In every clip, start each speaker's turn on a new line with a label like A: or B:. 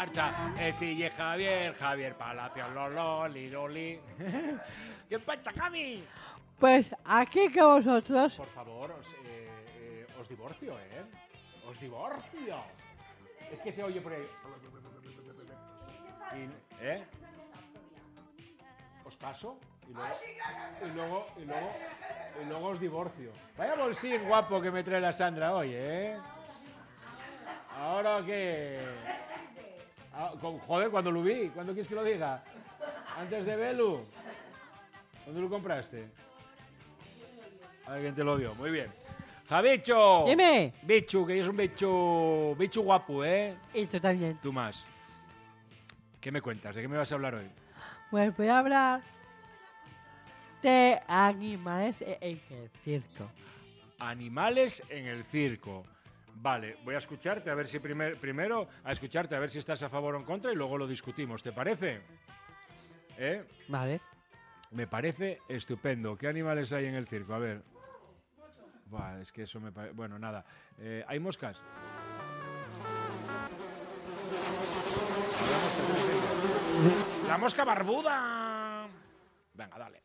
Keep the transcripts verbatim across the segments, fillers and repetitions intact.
A: marcha. Eh, sigue Javier, Javier Palacios, loli, loli. ¿Qué pasa, Javi?
B: Pues aquí que vosotros...
A: Por favor, os, eh, eh, os divorcio, ¿eh? Os divorcio. Es que se oye por ahí. Y, ¿Eh? Os caso y luego, y luego, y luego, y luego os divorcio. Vaya bolsín guapo que me trae la Sandra hoy, ¿eh? ¿Ahora qué? Ah, con, joder, cuando lo vi. ¿Cuándo quieres que lo diga? Antes de Belu. ¿Dónde lo compraste? Alguien te lo dio. Muy bien. Javicho.
B: Dime.
A: Bichu, que es un bichu, bichu guapo, ¿eh?
B: Y tú también.
A: Tú más. ¿Qué me cuentas? ¿De qué me vas a hablar hoy?
B: Pues voy a hablar de animales en el circo.
A: Animales en el circo. Vale, voy a escucharte a ver si primer, primero a escucharte a ver si estás a favor o en contra y luego lo discutimos. ¿Te parece? ¿Eh?
B: Vale.
A: Me parece estupendo. ¿Qué animales hay en el circo? A ver. Buah, es que eso me parece... Bueno, nada. Eh, ¿Hay moscas? ¡La mosca barbuda! Venga, dale.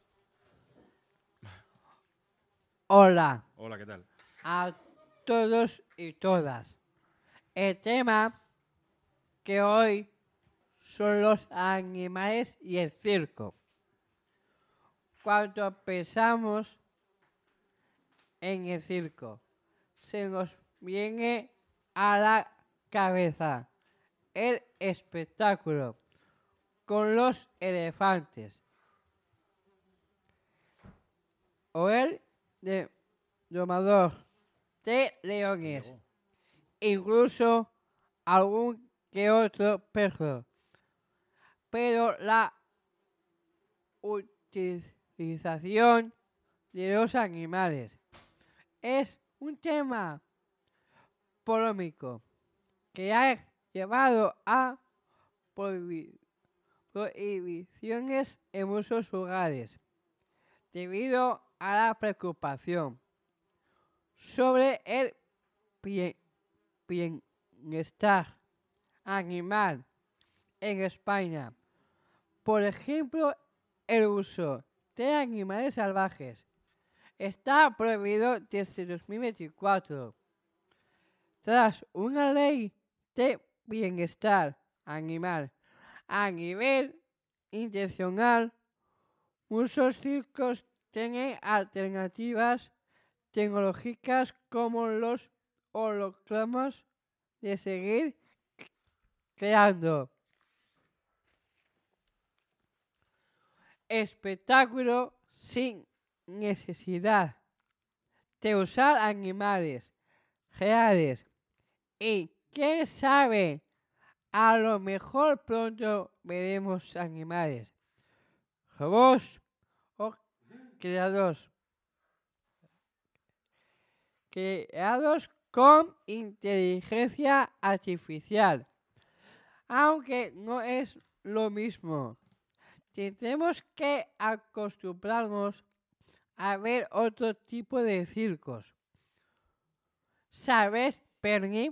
B: Hola
A: Hola, ¿qué tal?
B: a todos y todas. El tema que hoy son los animales y el circo. Cuando pensamos en el circo, se nos viene a la cabeza el espectáculo con los elefantes o el de domador de leones, incluso algún que otro perro. Pero la utilización de los animales es un tema polémico que ha llevado a prohibi- prohibiciones en muchos lugares debido a la preocupación sobre el bien- bienestar animal en España. Por ejemplo, el uso de animales salvajes está prohibido desde dos mil veinticuatro. Tras una ley de bienestar animal a nivel internacional, muchos circos tienen alternativas tecnológicas como los hologramas de seguir creando espectáculo sin necesidad de usar animales reales. Y quién sabe, a lo mejor pronto veremos animales robots o creados creados con inteligencia artificial, aunque no es lo mismo. Tendremos que acostumbrarnos a ver otro tipo de circos. ¿Sabes, Perny?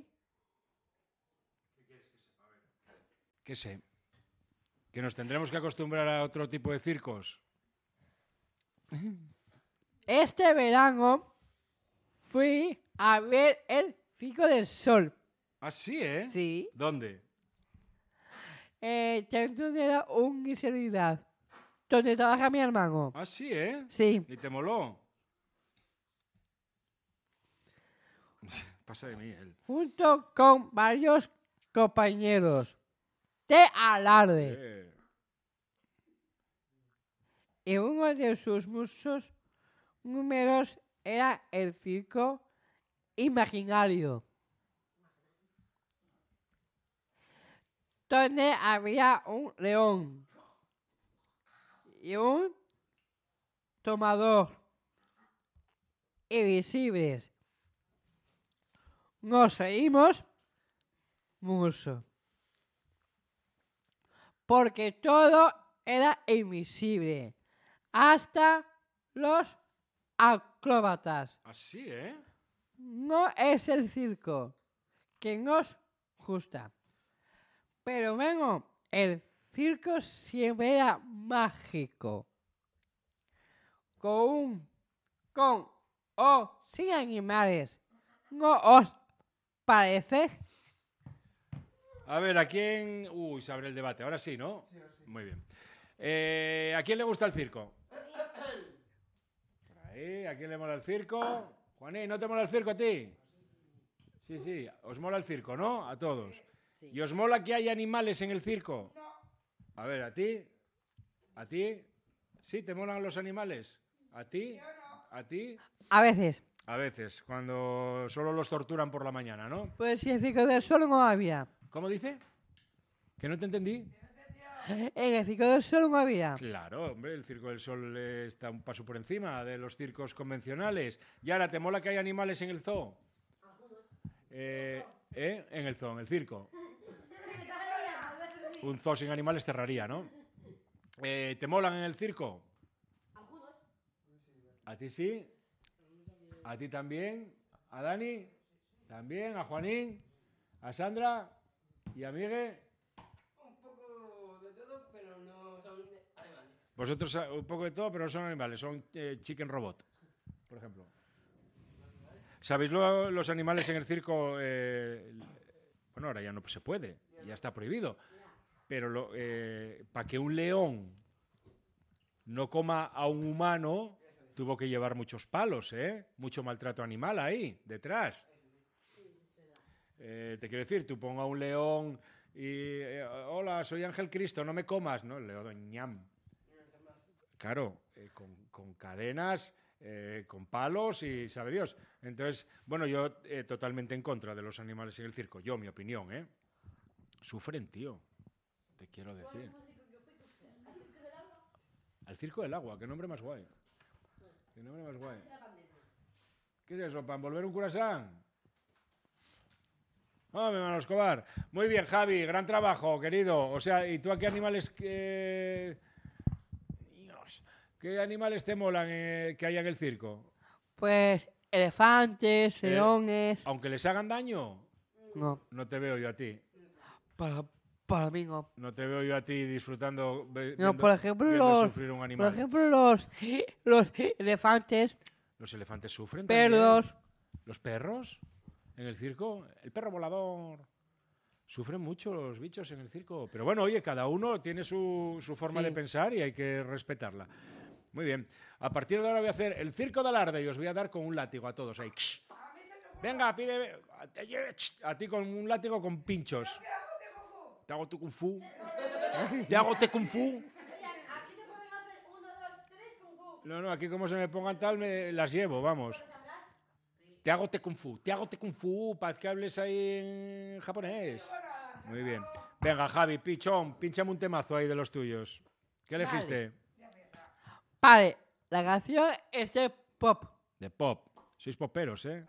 A: ¿Qué sé? ¿Que nos tendremos que acostumbrar a otro tipo de circos?
B: Este verano fui a ver el Circo del Sol.
A: Ah, sí, ¿eh?
B: Sí.
A: ¿Dónde?
B: Eh, dentro de la universidad, donde trabaja mi hermano.
A: Ah, sí, ¿eh?
B: Sí.
A: ¿Y te moló? Pasa de mí, él.
B: Junto con varios compañeros de alarde.
A: Eh.
B: Y uno de sus muchos números era el circo imaginario, donde había un león y un tomador invisibles. Nos reímos mucho, porque todo era invisible, hasta los acróbatas.
A: Así, ¿eh?
B: No es el circo que nos gusta, Pero vengo, el circo siempre era mágico. Con un, con o sin animales. ¿No os parece?
A: A ver, ¿a quién...? Uy, se abre el debate. Ahora sí, ¿no? Sí, sí. Muy bien. Eh, ¿A quién le gusta el circo? Por ahí, ¿a quién le mola el circo? Juaní, ¿no te mola el circo a ti? Sí, sí, os mola el circo, ¿no? A todos.
B: Sí.
A: ¿Y os mola que haya animales en el circo? No. A ver, ¿a ti? ¿A ti? ¿Sí te molan los animales? ¿A ti? ¿A ti?
B: A veces.
A: A veces, cuando solo los torturan por la mañana, ¿no?
B: Pues si el circo del sol no había.
A: ¿Cómo dice? ¿Que no te entendí?
B: En el circo del sol no había.
A: Claro, hombre, el Circo del Sol eh, está un paso por encima de los circos convencionales. Y ahora, ¿te mola que hay animales en el zoo? Eh, ¿eh? En el zoo, en el circo. Un zoo sin animales cerraría, ¿no? Eh, ¿Te molan en el circo? ¿A ti sí? ¿A ti también? ¿A Dani? ¿También? ¿A Juanín? ¿A Sandra? ¿Y a Miguel?
C: Un poco de todo, pero no son animales.
A: Vosotros un poco de todo, pero no son animales, son eh, chicken robot, por ejemplo. ¿Sabéis lo, los animales en el circo? Eh, bueno, ahora ya no se puede, ya está prohibido. Pero lo, eh, para que un león no coma a un humano, tuvo que llevar muchos palos, ¿eh? Mucho maltrato animal ahí, detrás. Eh, te quiero decir, tú ponga a un león y... Eh, hola, soy Ángel Cristo, no me comas. No, el león, ñam. Claro, eh, con, con cadenas, eh, con palos y sabe Dios. Entonces, bueno, yo eh, totalmente en contra de los animales en el circo. Yo, mi opinión, ¿eh? Sufren, tío. Te quiero decir. Al circo del agua, qué nombre más guay. Qué nombre más guay. ¿Qué es eso? ¿Para envolver un curasán? Oh, mi hermano Escobar. Muy bien, Javi, gran trabajo, querido. O sea, ¿y tú a qué animales que... Dios, ¿qué animales te molan eh, que haya en el circo?
B: Pues elefantes,
A: Eh,
B: leones.
A: Aunque les hagan daño,
B: No,
A: no te veo yo a ti.
B: para, para mí no.
A: No te veo yo a ti disfrutando, ve-
B: No,
A: viendo,
B: por ejemplo,
A: viendo
B: los,
A: sufrir un
B: por
A: animal.
B: ejemplo los, los elefantes,
A: ¿Los elefantes sufren también?
B: perros.
A: ¿Los perros? ¿En el circo? El perro volador. Sufren mucho los bichos en el circo. Pero bueno, oye, cada uno tiene su, su forma
B: Sí.
A: de pensar y hay que respetarla. Muy bien. A partir de ahora voy a hacer el circo de alarde y os voy a dar con un látigo a todos ahí. Venga, pide... A ti con un látigo con pinchos. Te hago tu kung fu. Te hago te kung fu.
C: Aquí te pueden hacer uno, dos, tres kung fu.
A: No, no, aquí como se me pongan tal, me las llevo, vamos. Te hago te kung fu, te hago te kung fu, para que hables ahí en japonés. Muy bien. Venga, Javi, pichón, pinchame un temazo ahí de los tuyos. ¿Qué
B: Vale.
A: elegiste?
B: Vale, la canción es de pop.
A: De pop. Sois poperos, ¿eh?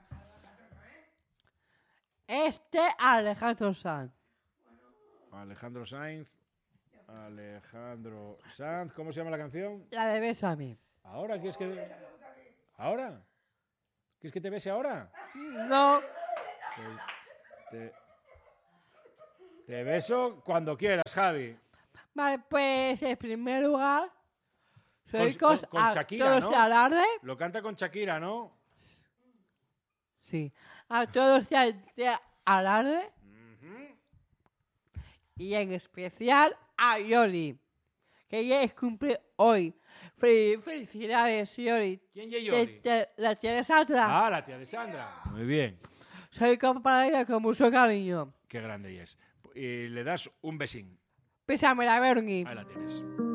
B: Este Alejandro Sanz.
A: Alejandro Sainz. Alejandro Sanz. ¿Cómo se llama la canción?
B: La de Bésame.
A: ¿Ahora? ¿Quieres que...? ¿Ahora? ¿Quieres que te bese ahora?
B: No,
A: Te, te- te beso cuando quieras, Javi.
B: vale, pues en primer lugar, soy
A: Con-
B: con,
A: con- con Shakira,
B: todos
A: ¿no?
B: de alarde.
A: Lo canta con Shakira, ¿no?
B: Sí, a todos de, de alarde
A: Ujú.
B: y en especial a Yoli, que ya es cumple hoy. Fel- Felicidades, Yoli.
A: ¿Quién es
B: Te-
A: Yoli?
B: te- la tía de Sandra.
A: Ah, la tía de Sandra. Muy bien.
B: Soy comparada ella con mucho cariño.
A: Qué grande ella es. Y le das un besín.
B: Pésame la Bernie.
A: Ahí la tienes.